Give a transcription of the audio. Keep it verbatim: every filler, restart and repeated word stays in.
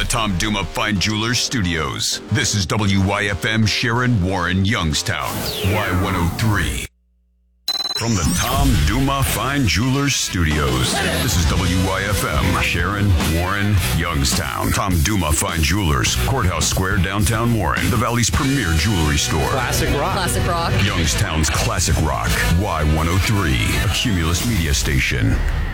Tom Duma Fine Jewelers Studios. This is W Y F M Sharon, Warren, Youngstown. Y one oh three. From the Tom Duma Fine Jewelers Studios. This is W Y F M Sharon, Warren, Youngstown. Tom Duma Fine Jewelers, Courthouse Square, downtown Warren. The Valley's premier jewelry store. Classic rock. Classic rock. Youngstown's classic rock. Y one oh three. A Cumulus media station.